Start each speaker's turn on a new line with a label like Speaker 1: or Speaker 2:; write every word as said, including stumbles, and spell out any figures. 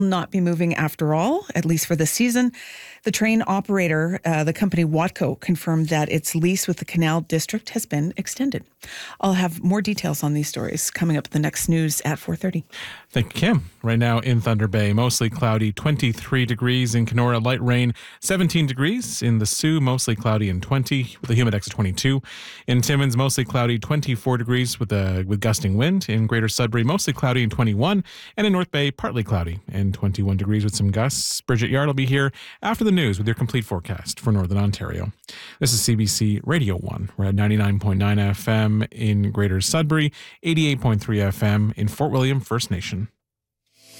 Speaker 1: not be moving after all, at least for the season. The train operator, uh, the company Watco, confirmed that its lease with the Canal District has been extended. I'll have more details on these stories coming up in the next news at four thirty.
Speaker 2: Thank you, Kim. Right now in Thunder Bay, mostly cloudy, twenty-three degrees. In Kenora, light rain, seventeen degrees. In the Sioux, mostly cloudy and twenty, with a humidex of twenty-two. In Timmins, mostly cloudy, twenty-four degrees with a with gusting wind. In Greater Sudbury, mostly cloudy and twenty-one. And in North Bay, partly cloudy and twenty-one degrees with some gusts. Bridget Yard will be here after the news with your complete forecast for Northern Ontario. This is C B C Radio one. We're at ninety-nine point nine F M in Greater Sudbury, eighty-eight point three F M in Fort William First Nation.